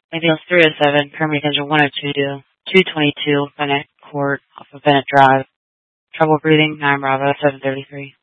Ideals 307, permit engine 102, 222, Bennett Court off of Bennett Drive. Trouble breathing, 9 Bravo, 733.